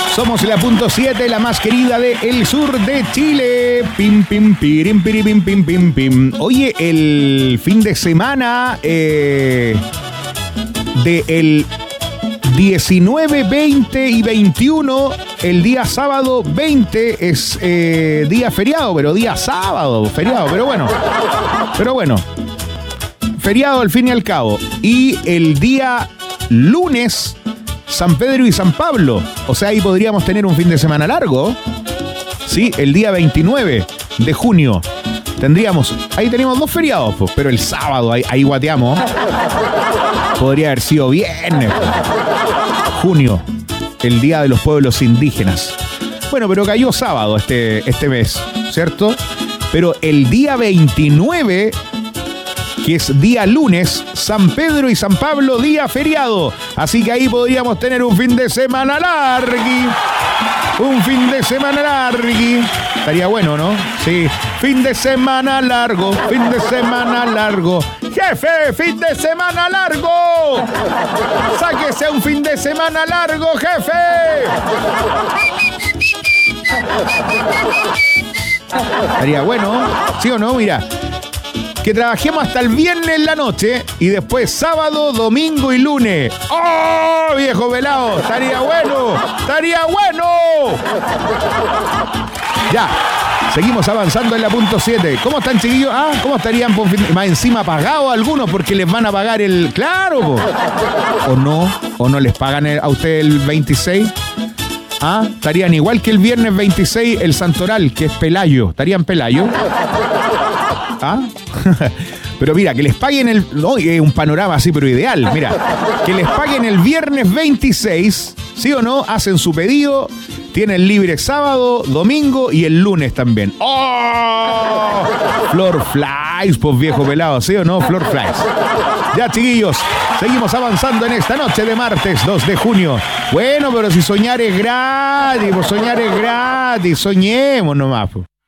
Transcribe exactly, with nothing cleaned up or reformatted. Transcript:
Somos la punto siete, la más querida del sur de Chile. Pim, pim, pirim, pirim, pim, pim, pim, pim. Oye, el fin de semana eh, de el diecinueve, veinte y veintiuno, el día sábado veinte es eh, día feriado, pero día sábado, feriado, pero bueno, pero bueno, feriado al fin y al cabo. Y el día lunes, San Pedro y San Pablo, o sea, ahí podríamos tener un fin de semana largo, ¿sí? El día veintinueve de junio tendríamos, ahí tenemos dos feriados, pues, pero el sábado, ahí, ahí guateamos, podría haber sido viernes, pues. Junio, el Día de los Pueblos Indígenas. Bueno, pero cayó sábado este, este mes, ¿cierto? Pero el día veintinueve, que es día lunes, San Pedro y San Pablo, día feriado. Así que ahí podríamos tener un fin de semana largui. Un fin de semana largui. Estaría bueno, ¿no? Sí. Fin de semana largo, fin de semana largo. ¡Jefe, fin de semana largo! ¡Sáquese un fin de semana largo, jefe! Estaría bueno, ¿sí o no? Mira, que trabajemos hasta el viernes en la noche y después sábado, domingo y lunes. ¡Oh, viejo velado! ¡Estaría bueno! ¡Estaría bueno! Ya. Seguimos avanzando en la punto siete. ¿Cómo están, chiquillos? Ah, ¿cómo estarían por fin? Más encima pagados algunos porque les van a pagar el... Claro, po. ¿O no? ¿O no les pagan el, a ustedes el veintiséis? Ah, estarían igual que el viernes veintiséis el Santoral, que es Pelayo. ¿Estarían Pelayo? ¿Ah? Pero mira, que les paguen el... No, es un panorama así, pero ideal. Mira, que les paguen el viernes veintiséis, ¿sí o no? Hacen su pedido... Tienen libre sábado, domingo y el lunes también. ¡Oh! Flor Flies, pues viejo pelado, ¿sí o no? Flor Flies. Ya, chiquillos, seguimos avanzando en esta noche de martes dos de junio. Bueno, pero si soñar es gratis, pues soñar es gratis, soñemos nomás, pues.